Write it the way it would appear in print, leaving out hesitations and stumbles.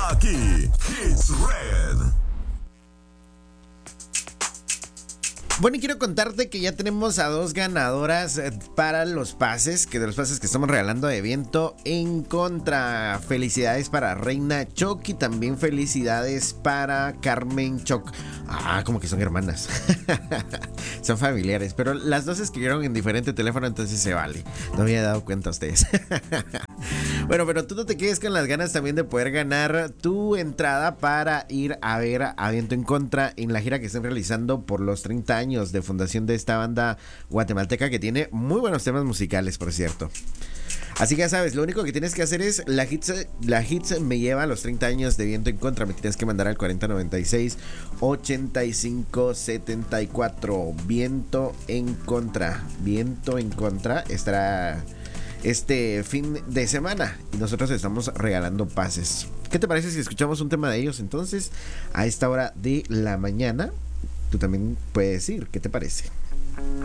aquí, Hits Red. Bueno, y quiero contarte que ya tenemos a 2 ganadoras para los pases, que de los pases que estamos regalando de Viento en Contra. Felicidades para Reina Choc y también felicidades para Carmen Choc. Como que son hermanas. Son familiares, pero las dos escribieron en diferente teléfono, entonces se vale. No me había dado cuenta a ustedes. Bueno, pero tú no te quedes con las ganas también de poder ganar tu entrada para ir a ver a Viento en Contra en la gira que están realizando por los 30 años de fundación de esta banda guatemalteca que tiene muy buenos temas musicales, por cierto. Así que ya sabes, lo único que tienes que hacer es la hits me lleva a los 30 años de Viento en Contra. Me tienes que mandar al 4096 8574. Viento en Contra. Viento en Contra estará este fin de semana y nosotros estamos regalando pases. ¿Qué te parece si escuchamos un tema de ellos entonces a esta hora de la mañana? Tú también puedes decir, ¿qué te parece?